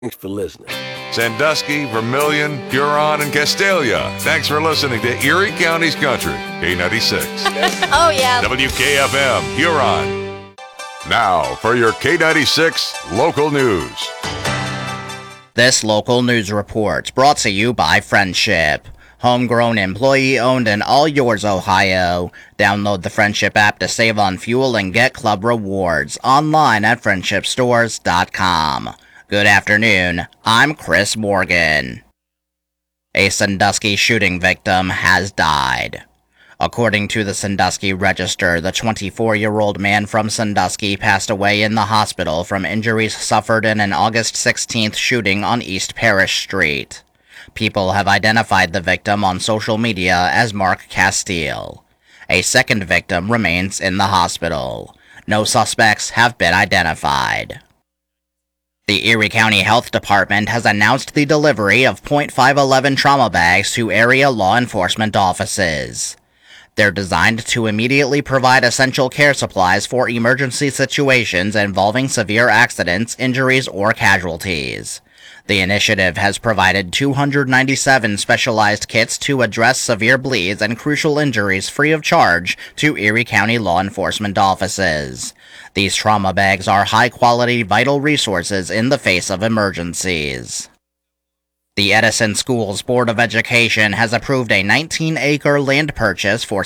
Thanks for listening. Sandusky, Vermilion, Huron, and Castalia. Thanks for listening to Erie County's Country, K96. Oh, yeah. WKFM, Huron. Now for your K96 local news. This local news report brought to you by Friendship. Homegrown, employee-owned, and all yours, Ohio. Download the Friendship app to save on fuel and get club rewards online at friendshipstores.com. Good afternoon, I'm Chris Morgan. A Sandusky shooting victim has died. According to the Sandusky Register, the 24-year-old man from Sandusky passed away in the hospital from injuries suffered in an August 16th shooting on East Parish Street. People have identified the victim on social media as Mark Castile. A second victim remains in the hospital. No suspects have been identified. The Erie County Health Department has announced the delivery of .511 trauma bags to area law enforcement offices. They're designed to immediately provide essential care supplies for emergency situations involving severe accidents, injuries, or casualties. The initiative has provided 297 specialized kits to address severe bleeds and crucial injuries free of charge to Erie County law enforcement offices. These trauma bags are high-quality, vital resources in the face of emergencies. The Edison Schools Board of Education has approved a 19-acre land purchase for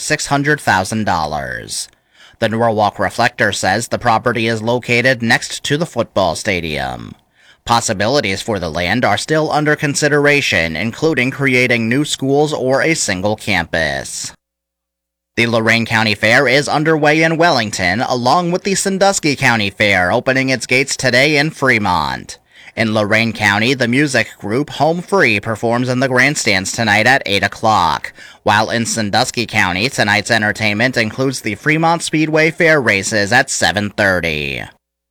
$600,000. The Norwalk Reflector says the property is located next to the football stadium. Possibilities for the land are still under consideration, including creating new schools or a single campus. The Lorain County Fair is underway in Wellington, along with the Sandusky County Fair opening its gates today in Fremont. In Lorain County, the music group Home Free performs in the grandstands tonight at 8 o'clock, while in Sandusky County, tonight's entertainment includes the Fremont Speedway Fair races at 7:30.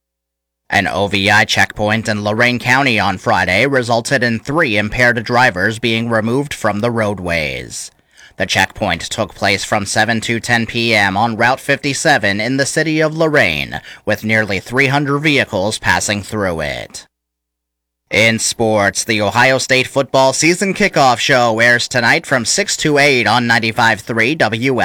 An OVI checkpoint in Lorain County on Friday resulted in 3 impaired drivers being removed from the roadways. The checkpoint took place from 7 to 10 p.m. on Route 57 in the city of Lorain, with nearly 300 vehicles passing through it. In sports, the Ohio State football season kickoff show airs tonight from 6 to 8 on 95.3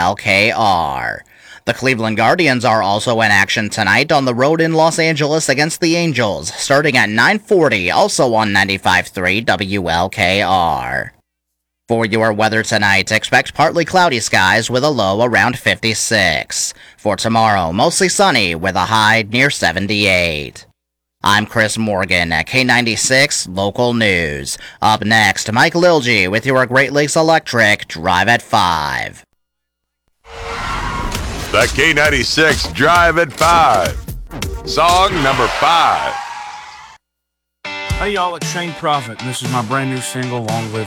WLKR. The Cleveland Guardians are also in action tonight on the road in Los Angeles against the Angels, starting at 9:40, also on 95.3 WLKR. For your weather tonight, expect partly cloudy skies with a low around 56. For tomorrow, mostly sunny with a high near 78. I'm Chris Morgan at K96 Local News. Up next, Mike Lilgy with your Great Lakes Electric Drive at 5. The K96 Drive at 5. Song number 5. Hey y'all, it's Shane Prophet, and this is my brand new single, Long Live